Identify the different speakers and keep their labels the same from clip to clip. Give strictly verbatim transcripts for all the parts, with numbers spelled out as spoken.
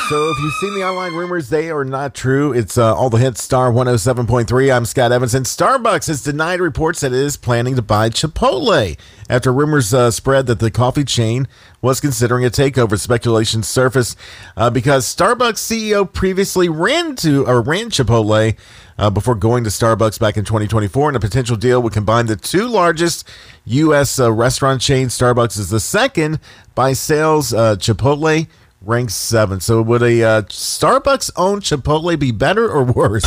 Speaker 1: So if you've seen the online rumors, they are not true. It's uh, all the hits, Star one oh seven point three. I'm Scott Evans. And Starbucks has denied reports that it is planning to buy Chipotle after rumors uh, spread that the coffee chain was considering a takeover. Speculation surfaced uh, because Starbucks C E O previously ran to or ran Chipotle uh, before going to Starbucks back in twenty twenty-four, and a potential deal would combine the two largest U S uh, restaurant chains. Starbucks is the second by sales. Uh, Chipotle ranks seven. So would a uh, Starbucks owned Chipotle be better or worse?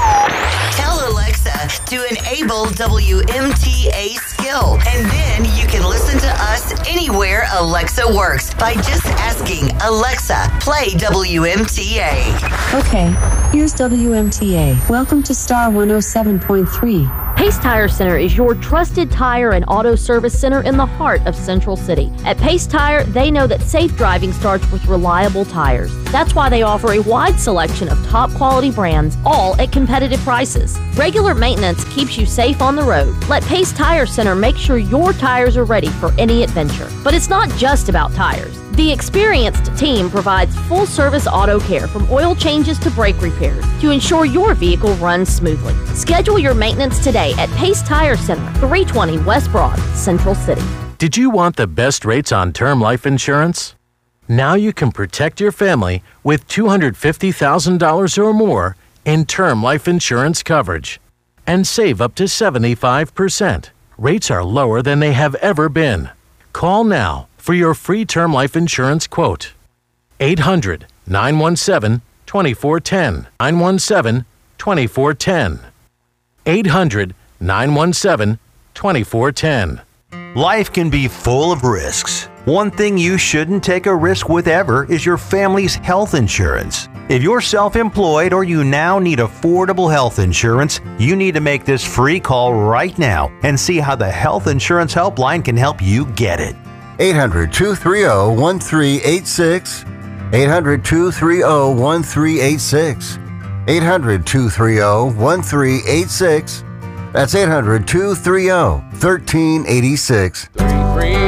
Speaker 2: Tell Alexa to enable W M T A skill, and then you can listen to us anywhere Alexa works by just asking Alexa, play W M T A.
Speaker 3: Okay, here's W M T A. Welcome to Star one oh seven point three.
Speaker 4: Pace Tire Center is your trusted tire and auto service center in the heart of Central City. At Pace Tire, they know that safe driving starts with reliable tires. That's why they offer a wide selection of top quality brands, all at competitive prices. Regular maintenance keeps you safe on the road. Let Pace Tire Center make sure your tires are ready for any adventure. But it's not just about tires. The experienced team provides full-service auto care from oil changes to brake repairs to ensure your vehicle runs smoothly. Schedule your maintenance today at Pace Tire Center, three twenty West Broad, Central City.
Speaker 5: Did you want the best rates on term life insurance? Now you can protect your family with two hundred fifty thousand dollars or more in term life insurance coverage and save up to seventy-five percent. Rates are lower than they have ever been. Call now for your free term life insurance quote. eight hundred, nine one seven, two four one zero. nine one seven, two four one zero. eight hundred, nine one seven, two four one zero.
Speaker 6: Life can be full of risks. One thing you shouldn't take a risk with ever is your family's health insurance. If you're self-employed or you now need affordable health insurance, you need to make this free call right now and see how the Health Insurance Helpline can help you get it.
Speaker 7: eight hundred, two three zero, one three eight six. eight hundred, two three zero, one three eight six. eight hundred, two three zero, one three eight six. That's eight hundred, two three zero, one three eight six.